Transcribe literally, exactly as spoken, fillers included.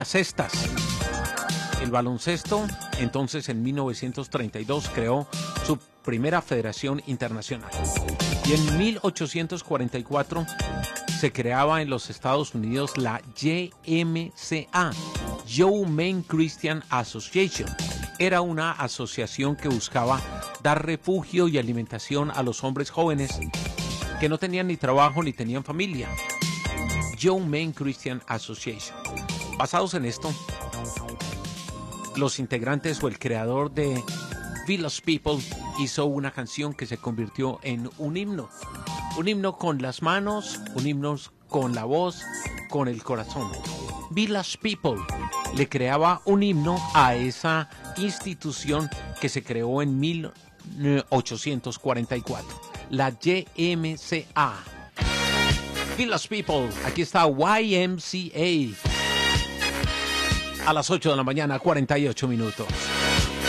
cestas. El baloncesto, entonces en mil novecientos treinta y dos creó su primera federación internacional. Y en mil ochocientos cuarenta y cuatro se creaba en los Estados Unidos la Y M C A, Yeoman Christian Association. Era una asociación que buscaba dar refugio y alimentación a los hombres jóvenes que no tenían ni trabajo ni tenían familia. Yeoman Christian Association. Basados en esto, los integrantes o el creador de Village People hizo una canción que se convirtió en un himno. Un himno con las manos, un himno con la voz, con el corazón. Village People le creaba un himno a esa institución que se creó en mil ochocientos cuarenta y cuatro, la Y M C A. Village People, aquí está Y M C A. A las ocho de la mañana, cuarenta y ocho minutos.